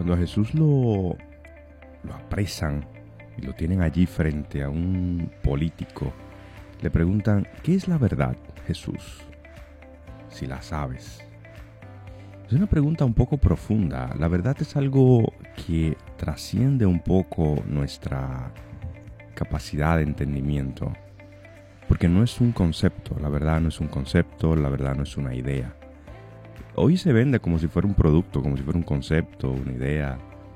Cuando a Jesús lo apresan y lo tienen allí frente a un político, le preguntan: ¿qué es la verdad, Jesús? Si la sabes. Es una pregunta un poco profunda. La verdad es algo que trasciende un poco nuestra capacidad de entendimiento, porque no es un concepto. La verdad no es un concepto, la verdad no es una idea. Hoy se vende como si fuera un producto, como si fuera un concepto, una idea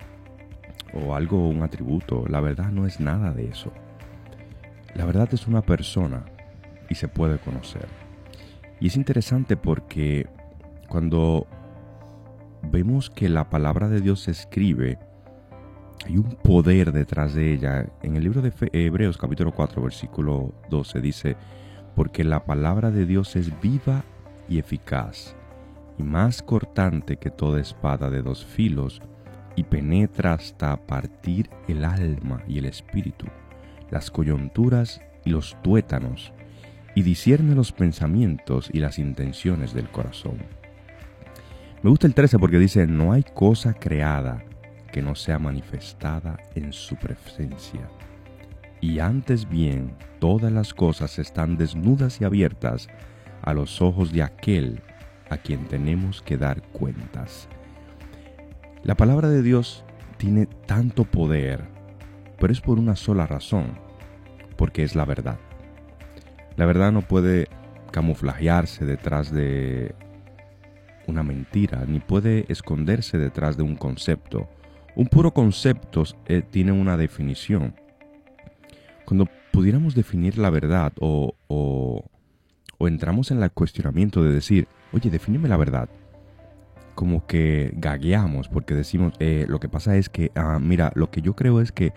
o algo, un atributo. La verdad no es nada de eso. La verdad es una persona y se puede conocer. Y es interesante porque cuando vemos que la palabra de Dios se escribe, hay un poder detrás de ella. En el libro de Hebreos capítulo 4 versículo 12 dice: porque la palabra de Dios es viva y eficaz, y más cortante que toda espada de dos filos, y penetra hasta partir el alma y el espíritu, las coyunturas y los tuétanos, y discierne los pensamientos y las intenciones del corazón. Me gusta el 13 porque dice: no hay cosa creada que no sea manifestada en su presencia. Y antes bien, todas las cosas están desnudas y abiertas a los ojos de aquel a quien tenemos que dar cuentas. La palabra de Dios tiene tanto poder, pero es por una sola razón: porque es la verdad. La verdad no puede camuflajearse detrás de una mentira, ni puede esconderse detrás de un concepto. Un puro concepto tiene una definición. Cuando pudiéramos definir la verdad o entramos en el cuestionamiento de decir: oye, defíneme la verdad, como que gagueamos porque decimos, lo que pasa es que, mira, lo que yo creo es que,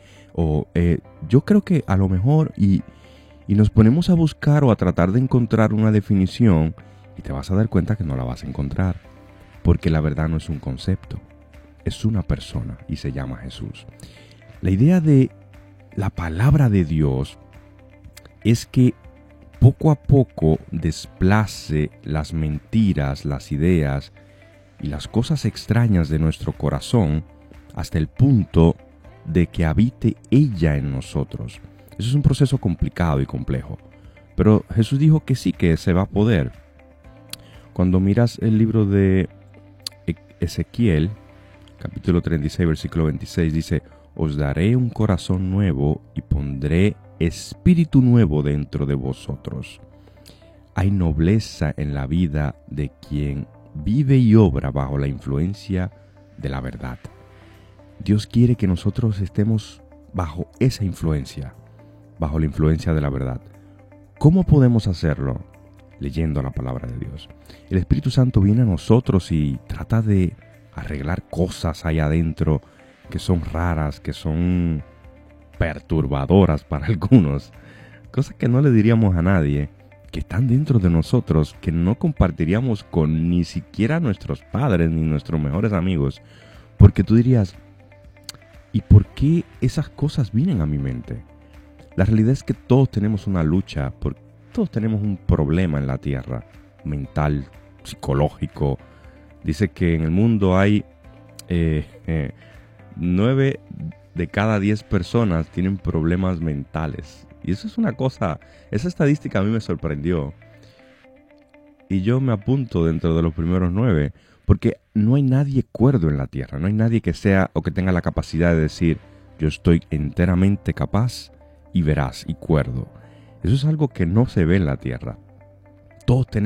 yo creo que a lo mejor, y nos ponemos a buscar o a tratar de encontrar una definición, y te vas a dar cuenta que no la vas a encontrar, porque la verdad no es un concepto, es una persona y se llama Jesús. La idea de la palabra de Dios es que poco a poco desplace las mentiras, las ideas y las cosas extrañas de nuestro corazón hasta el punto de que habite ella en nosotros. Eso es un proceso complicado y complejo, pero Jesús dijo que sí, que se va a poder. Cuando miras el libro de Ezequiel, capítulo 36, versículo 26, dice: os daré un corazón nuevo y pondré espíritu nuevo dentro de vosotros. Hay nobleza en la vida de quien vive y obra bajo la influencia de la verdad. Dios quiere que nosotros estemos bajo esa influencia, bajo la influencia de la verdad. ¿Cómo podemos hacerlo? Leyendo la palabra de Dios. El Espíritu Santo viene a nosotros y trata de arreglar cosas allá adentro que son raras, que son perturbadoras para algunos, cosas que no le diríamos a nadie, que están dentro de nosotros, que no compartiríamos con ni siquiera nuestros padres ni nuestros mejores amigos, porque tú dirías: ¿y por qué esas cosas vienen a mi mente? La realidad es que todos tenemos una lucha, porque todos tenemos un problema en la tierra, mental, psicológico. Dice que en el mundo hay 9 de cada 10 personas tienen problemas mentales. Y eso es una cosa, esa estadística a mí me sorprendió. Y yo me apunto dentro de los primeros 9, porque no hay nadie cuerdo en la tierra, no hay nadie que sea o que tenga la capacidad de decir: yo estoy enteramente capaz y veraz y cuerdo. Eso es algo que no se ve en la tierra. Todos tenemos